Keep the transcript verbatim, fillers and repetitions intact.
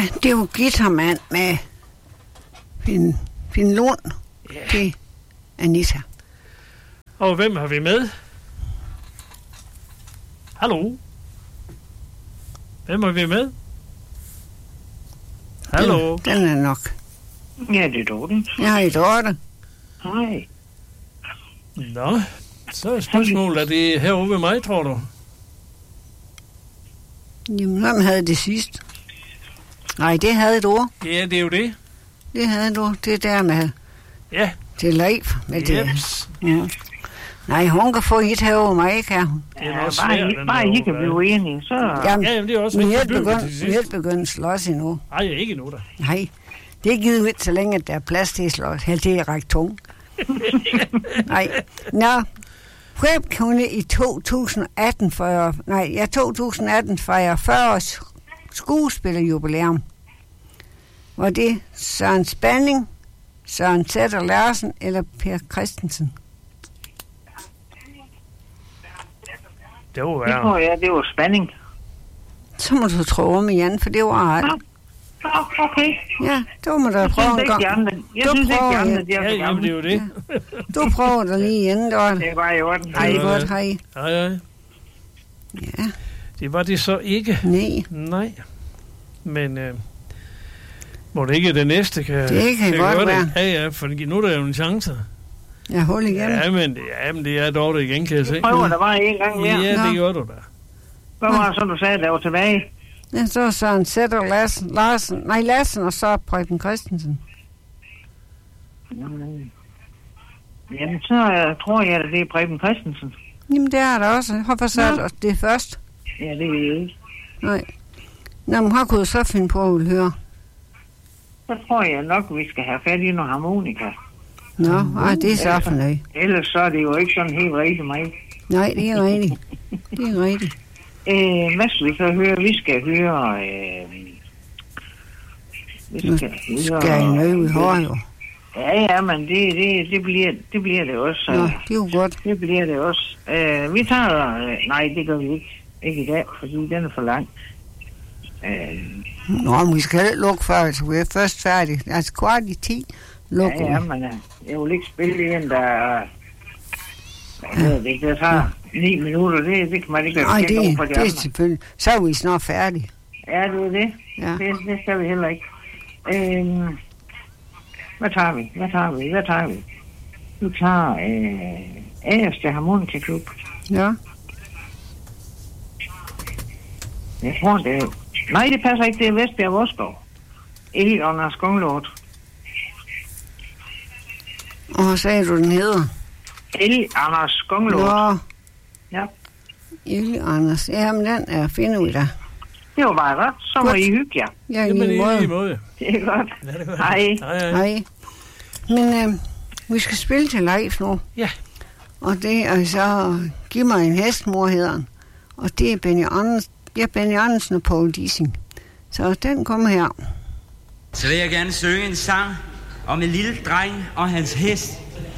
Ja, det er jo guitarmand med Finn, Finn Lund. Ja. Det er Anita. Og hvem har vi med? Hallo? Hvem har vi med? Hallo? Den, den er nok. Ja, det er Dorte. Jeg er Dorte. Hej. Nå, så er spørgsmålet, er det herovre ved mig, tror du? Jamen, hvem havde det sidst? Nej, det havde et ord. Ja, det er jo det. Det havde et ord. Det er der med... Ja. Det er live med det. Ja. Nej, hun kan få et herovre mig, kan hun. Det er også bare, svært, I, bare I kan blive enige, så... Jamen, ja, jamen, det er også vi vigtigt. er begyndt, begyndt at slås endnu. Nej, ikke endnu da. Nej, det er givet lidt, så længe der er plads til at slås. Helt det er række tung. Nej, nå. Webkunde i to tusind atten fejrer, nej, ja, to tusind atten fejrer fyrre års skuespillerjubilæum. Var det Søren Spanning, Søren Sætter Larsen eller Per Christensen? Det var det tror jeg, det var Spanning. Så må du tro om igen, for det var ret. Ja, okay. Ja, det må du prøve en gang. Jeg synes ikke, de andre, de er ja, jamen, det er jo det. Ja. Du prøver det lige igen, Dorte. Det var i orden. Hej, godt, hej. Hej, hej. Ja. Det var det så ikke. Nej. Nej. Men øh, må det ikke det næste kan, det kan, kan godt være. Det? Ja, ja, for nu er der jo en chance. Ja, hold igen. Ja, men, ja, men det er dog igen, kan jeg se. Jeg prøver der bare en gang mere. Ja, det gør du da. Hvad var det så, du sagde, der var tilbage? Ja, så Søren Sætter Larsen, Larsen, nej, Larsen og så Preben Christensen. Jamen, så uh, tror jeg, at det er Preben Christensen. Jamen, det er der også. Hvorfor så ja. Det først? Ja, det er jeg ikke. Nej. Nå, men har kunne du så finde på at ville høre? Så tror jeg nok, at vi skal have fat i noget harmonika. Nå, ej, det er så fornøj. Ellers så er det jo ikke sådan helt rigtigt mig. Nej, det er rigtigt. Det er rigtigt. Øh, hvad skal vi så høre? Vi skal høre... Øh, vi skal nu høre... skal jeg nøje, vi har jo. Ja, ja, men det, det, det, bliver, det bliver det også. Nå, det er jo godt. Det bliver det også. Øh, vi tager... Øh, nej, det gør vi ikke. Ikke i dag, fordi den er for lang. Øh, Nå, men vi skal ikke lukke før, så vi er først færdige. Altså kvart i ti lukker ja, ja, men jeg vil ikke spille en, der... Jeg ved det ikke, der tager ni minutter. Det, det kan man ikke gøre. Nej, det, for de det er andre. selvfølgelig. Så er vi snart færdige. Ja, det er det. Ja. Det, det skal vi heller ikke. Øhm, hvad tager vi? Hvad tager vi? Hvad tager vi? Vi tager øh, Agerste Harmonika Klub. Ja. Jeg tror, det er... Nej, det passer ikke. Det er Vestbjerg Voskov. El Anders Gonglort. Og hvad sagde du, den hedder? El Anders Gonglort. Nå. Ja. El Anders. Ja, men den er finder ud af. Det var bare godt. Så må I hygge jer. Ja, i lige måde. måde. Det er godt. Ja, det er godt. Hej. Hej, hej. Hej. Men øh, vi skal spille til live nu. Ja. Og det er så Giv mig en hest, mor hedder den. Og det er Benny Andersen, ja, Benny Andersen og Poul Dissing. Så den kommer her. Så vil jeg gerne synge en sang om en lille dreng og hans hest.